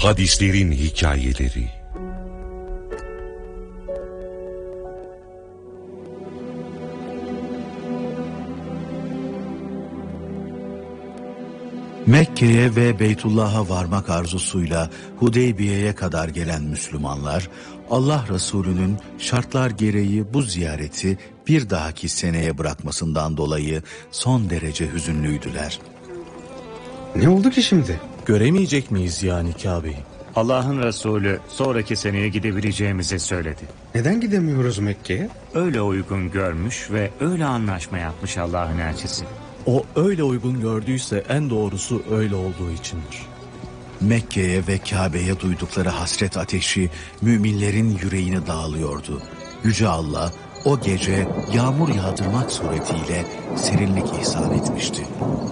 Hadislerin hikayeleri. Mekke'ye ve Beytullah'a varmak arzusuyla Hudeybiye'ye kadar gelen Müslümanlar, Allah Resulü'nün şartlar gereği bu ziyareti bir dahaki seneye bırakmasından dolayı son derece hüzünlüydüler. Ne oldu ki şimdi? Göremeyecek miyiz yani Kabe'yi? Allah'ın Resulü sonraki seneye gidebileceğimizi söyledi. Neden gidemiyoruz Mekke'ye? Öyle uygun görmüş ve öyle anlaşma yapmış Allah'ın elçisi. O öyle uygun gördüyse en doğrusu öyle olduğu içindir. Mekke'ye ve Kabe'ye duydukları hasret ateşi müminlerin yüreğini dağılıyordu. Yüce Allah o gece yağmur yağdırmak suretiyle serinlik ihsan etmişti.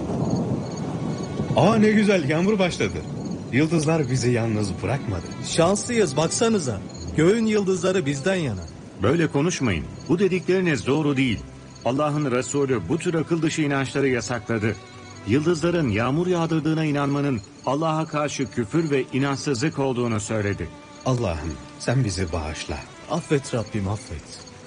Aa, ne güzel, yağmur başladı. Yıldızlar bizi yalnız bırakmadı. Şanslıyız, baksanıza. Göğün yıldızları bizden yana. Böyle konuşmayın. Bu dedikleriniz doğru değil. Allah'ın Resulü bu tür akıl dışı inançları yasakladı. Yıldızların yağmur yağdırdığına inanmanın Allah'a karşı küfür ve inançsızlık olduğunu söyledi. Allah'ım sen bizi bağışla. Affet Rabbim, affet.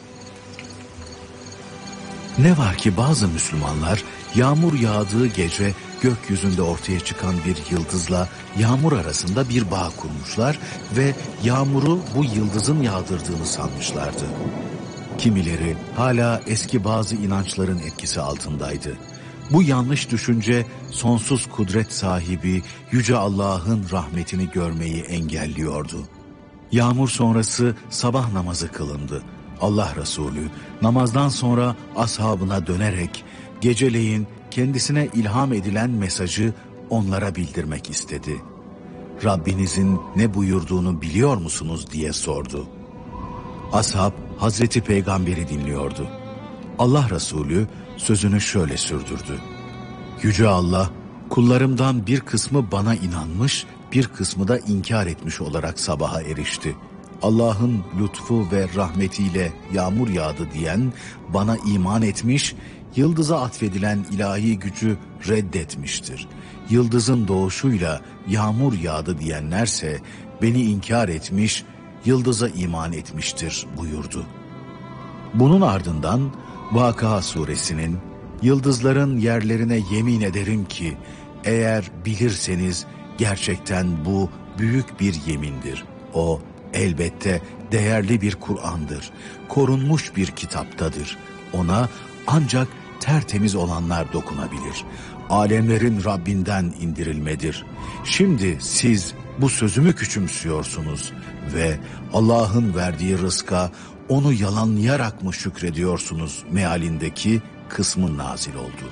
Ne var ki bazı Müslümanlar yağmur yağdığı gece gökyüzünde ortaya çıkan bir yıldızla yağmur arasında bir bağ kurmuşlar ve yağmuru bu yıldızın yağdırdığını sanmışlardı. Kimileri hala eski bazı inançların etkisi altındaydı. Bu yanlış düşünce sonsuz kudret sahibi Yüce Allah'ın rahmetini görmeyi engelliyordu. Yağmur sonrası sabah namazı kılındı. Allah Resulü namazdan sonra ashabına dönerek geceleyin kendisine ilham edilen mesajı onlara bildirmek istedi. Rabbinizin ne buyurduğunu biliyor musunuz diye sordu. Ashab Hazreti Peygamber'i dinliyordu. Allah Resulü sözünü şöyle sürdürdü. Yüce Allah kullarımdan bir kısmı bana inanmış, bir kısmı da inkar etmiş olarak sabaha erişti. Allah'ın lütfu ve rahmetiyle yağmur yağdı diyen bana iman etmiş, yıldıza atfedilen ilahi gücü reddetmiştir. Yıldızın doğuşuyla yağmur yağdı diyenlerse beni inkar etmiş, yıldıza iman etmiştir buyurdu. Bunun ardından Vakıa suresinin yıldızların yerlerine yemin ederim ki eğer bilirseniz gerçekten bu büyük bir yemindir. O elbette değerli bir Kur'an'dır. Korunmuş bir kitaptadır. Ona ancak tertemiz olanlar dokunabilir. Alemlerin Rabbinden indirilmedir. Şimdi siz bu sözümü küçümsüyorsunuz ve Allah'ın verdiği rızka onu yalanlayarak mı şükrediyorsunuz mealindeki kısmı nazil oldu.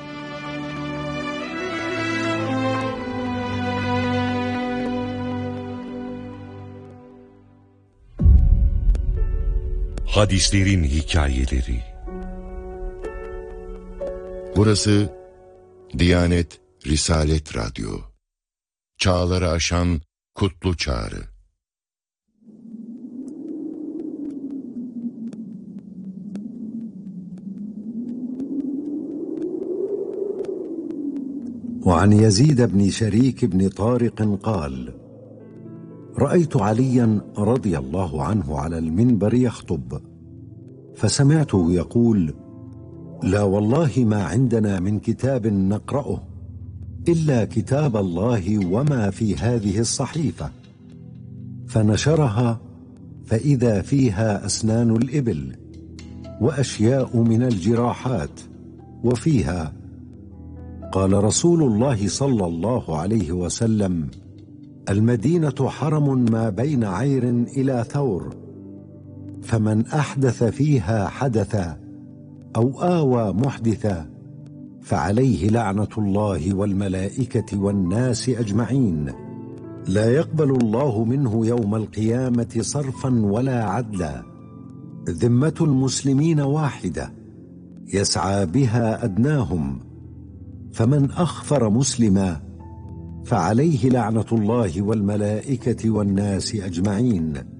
Hadislerin hikayeleri. Burası Diyanet Risalet Radyo. Çağları aşan kutlu çağrı. وعن يزيد بن شريك بن طارق قال: رأيت عليا رضي الله عنه على المنبر يخطب، فسمعته يقول: لا والله ما عندنا من كتاب نقرأه إلا كتاب الله وما في هذه الصحيفة. فنشرها فإذا فيها أسنان الإبل وأشياء من الجراحات، وفيها: قال رسول الله صلى الله عليه وسلم: المدينة حرم ما بين عير إلى ثور، فمن أحدث فيها حدثا أو آوى محدثا فعليه لعنة الله والملائكة والناس أجمعين، لا يقبل الله منه يوم القيامة صرفا ولا عدلا، ذمة المسلمين واحدة يسعى بها أدناهم، فمن أخفر مسلما فعليه لعنة الله والملائكة والناس أجمعين.